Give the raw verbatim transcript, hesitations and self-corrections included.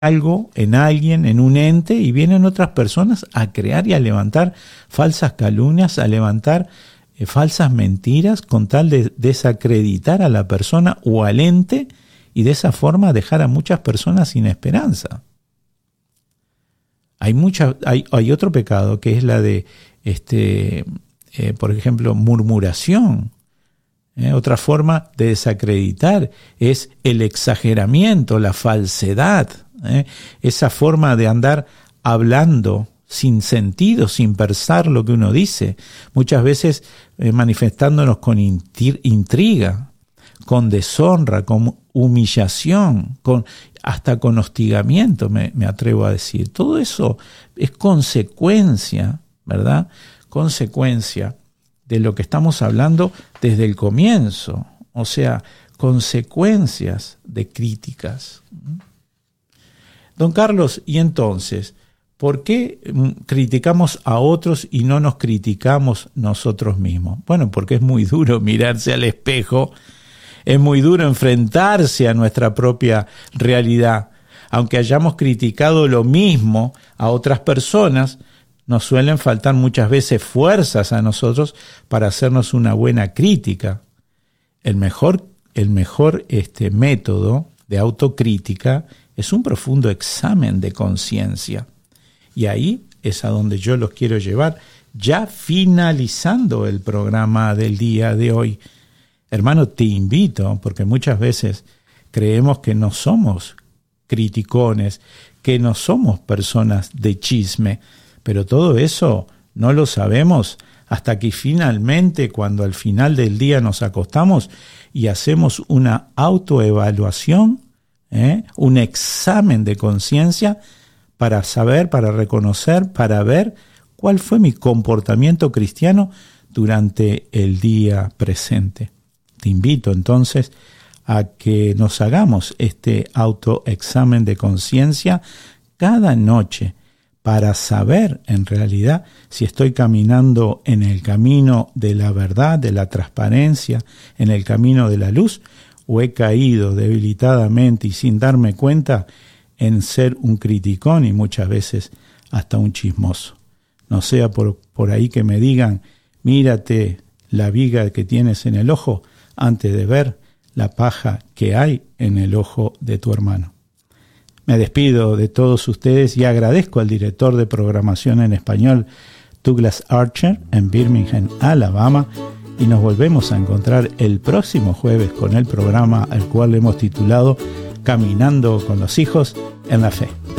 algo en alguien, en un ente, y vienen otras personas a crear y a levantar falsas calumnias, a levantar eh, falsas mentiras con tal de desacreditar a la persona o al ente y de esa forma dejar a muchas personas sin esperanza. Hay, mucha, hay, hay otro pecado que es la de, este, eh, por ejemplo, murmuración. Eh, otra forma de desacreditar es el exageramiento, la falsedad. Eh, esa forma de andar hablando sin sentido, sin pensar lo que uno dice, muchas veces eh, manifestándonos con intriga, con deshonra, con humillación, con, hasta con hostigamiento, me, me atrevo a decir. Todo eso es consecuencia, ¿verdad? Consecuencia de lo que estamos hablando desde el comienzo, o sea, consecuencias de críticas. Don Carlos, y entonces, ¿por qué criticamos a otros y no nos criticamos nosotros mismos? Bueno, porque es muy duro mirarse al espejo, es muy duro enfrentarse a nuestra propia realidad. Aunque hayamos criticado lo mismo a otras personas, nos suelen faltar muchas veces fuerzas a nosotros para hacernos una buena crítica. El mejor, el mejor este, método de autocrítica es un profundo examen de conciencia. Y ahí es a donde yo los quiero llevar, ya finalizando el programa del día de hoy. Hermano, te invito, porque muchas veces creemos que no somos criticones, que no somos personas de chisme, pero todo eso no lo sabemos hasta que finalmente, cuando al final del día nos acostamos y hacemos una autoevaluación, ¿eh? un examen de conciencia para saber, para reconocer, para ver cuál fue mi comportamiento cristiano durante el día presente. Te invito entonces a que nos hagamos este autoexamen de conciencia cada noche para saber en realidad si estoy caminando en el camino de la verdad, de la transparencia, en el camino de la luz, o he caído debilitadamente y sin darme cuenta en ser un criticón y muchas veces hasta un chismoso. No sea por, por ahí que me digan, mírate la viga que tienes en el ojo antes de ver la paja que hay en el ojo de tu hermano. Me despido de todos ustedes y agradezco al director de programación en español, Douglas Archer, en Birmingham, Alabama, y nos volvemos a encontrar el próximo jueves con el programa al cual hemos titulado Caminando con los hijos en la fe.